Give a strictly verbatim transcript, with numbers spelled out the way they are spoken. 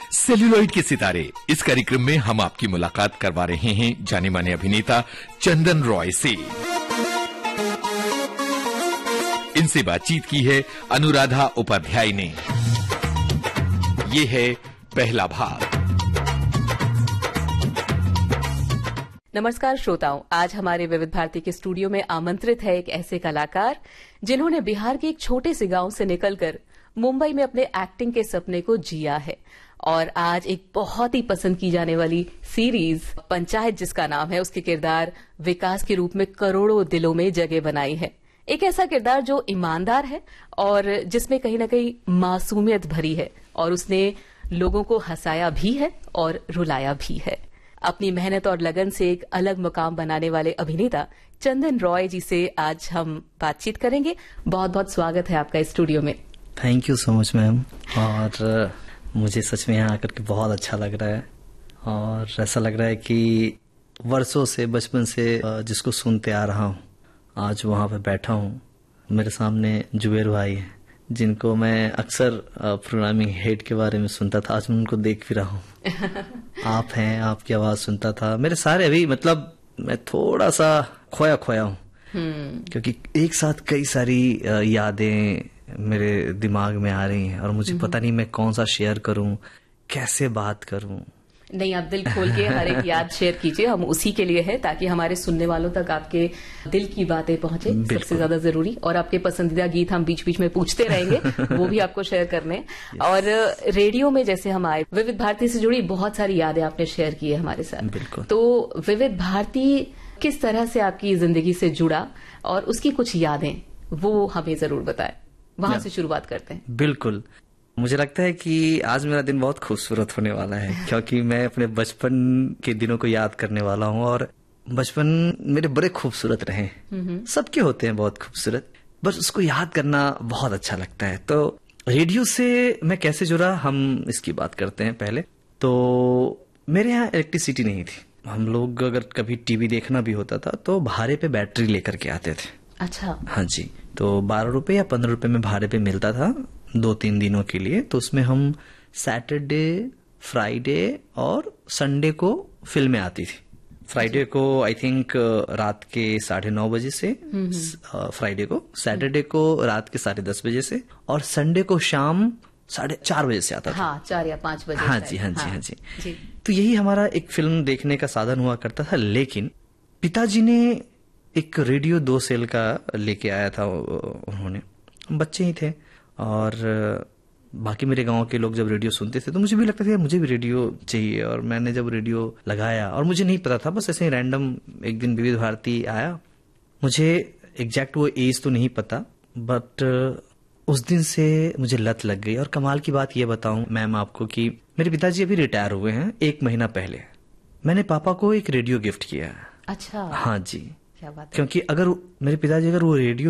Celluloid के सितारे, इस कार्यक्रम में हम आपकी मुलाकात करवा रहे हैं जाने माने अभिनेता चंदन रॉय से। इनसे बातचीत की है अनुराधा उपाध्याय ने। ये है पहला भाग। नमस्कार श्रोताओं, आज हमारे विविध भारती के स्टूडियो में आमंत्रित है एक ऐसे कलाकार जिन्होंने बिहार के एक छोटे से गांव से निकलकर मुंबई में अपने एक्टिंग के सपने को जिया है और आज एक बहुत ही पसंद की जाने वाली सीरीज पंचायत, जिसका नाम है, उसके किरदार विकास के रूप में करोड़ों दिलों में जगह बनाई है। एक ऐसा किरदार जो ईमानदार है और जिसमें कहीं ना कहीं मासूमियत भरी है और उसने लोगों को हंसाया भी है और रुलाया भी है। अपनी मेहनत और लगन से एक अलग मुकाम बनाने वाले अभिनेता चंदन रॉय जी से आज हम बातचीत करेंगे। बहुत बहुत स्वागत है आपका इस स्टूडियो में। Thank you so much ma'am. और मुझे सच में यहाँ आकर के बहुत अच्छा लग रहा है और ऐसा लग रहा है कि वर्षों से, बचपन से जिसको सुनते आ रहा हूँ, आज वहाँ पे बैठा हूँ। मेरे सामने जुबेर भाई है जिनको मैं अक्सर प्रोग्रामिंग हेड के बारे में सुनता था, आज मैं उनको देख भी रहा हूँ। आप हैं, आपकी आवाज सुनता था। मेरे सारे अभी मतलब मैं थोड़ा सा खोया खोया हूँ क्योंकि एक साथ कई सारी यादें मेरे दिमाग में आ रही हैं और मुझे पता नहीं मैं कौन सा शेयर करूं, कैसे बात करूं। नहीं, आप दिल खोल के हर एक याद शेयर कीजिए, हम उसी के लिए है ताकि हमारे सुनने वालों तक आपके दिल की बातें पहुंचे, सबसे ज्यादा जरूरी। और आपके पसंदीदा गीत हम बीच बीच में पूछते रहेंगे, वो भी आपको शेयर करने। और रेडियो में जैसे हम आए, विविध भारती से जुड़ी बहुत सारी यादें आपने शेयर की है हमारे साथ। बिल्कुल। तो विविध भारती किस तरह से आपकी जिंदगी से जुड़ा और उसकी कुछ यादें वो हमें जरूर बताएं। वहां से शुरुआत करते हैं। बिल्कुल। मुझे लगता है कि आज मेरा दिन बहुत खूबसूरत होने वाला है क्योंकि मैं अपने बचपन के दिनों को याद करने वाला हूँ और बचपन मेरे बड़े खूबसूरत रहे। सबके होते हैं बहुत खूबसूरत, बस उसको याद करना बहुत अच्छा लगता है। तो रेडियो से मैं कैसे जुड़ा, हम इसकी बात करते हैं पहले। तो मेरे यहाँ इलेक्ट्रिसिटी नहीं थी। हम लोग अगर कभी टीवी देखना भी होता था तो भाड़े पे बैटरी लेकर के आते थे। अच्छा। हाँ जी। तो बारह रुपए या पंद्रह रुपए में भाड़े पे मिलता था दो तीन दिनों के लिए। तो उसमें हम सैटरडे, फ्राइडे और संडे को फिल्में आती थी। फ्राइडे को आई थिंक रात के साढ़े नौ बजे से, फ्राइडे को, सैटरडे को रात के साढ़े दस बजे से और संडे को शाम साढ़े चार बजे से आता था। हाँ, चार या पांच बजे। हाँ जी, हाँ जी, हाँ जी, जी। तो यही हमारा एक फिल्म देखने का साधन हुआ करता था। लेकिन पिताजी ने एक रेडियो दो सेल का लेके आया था उन्होंने। बच्चे ही थे और बाकी मेरे गांव के लोग जब रेडियो सुनते थे तो मुझे भी लगता था मुझे भी रेडियो चाहिए। और मैंने जब रेडियो लगाया, और मुझे नहीं पता था, बस ऐसे ही रैंडम एक दिन विविध भारती आया। मुझे एग्जैक्ट वो एज तो नहीं पता, बट उस दिन से मुझे लत लग गई। और कमाल की बात ये बताऊं मैम आपको कि मेरे पिताजी अभी रिटायर हुए हैं एक महीना पहले। मैंने पापा को एक रेडियो गिफ्ट किया। अच्छा। हाँ जी। क्या बात है। क्योंकि अगर मेरे पिताजी अगर वो रेडियो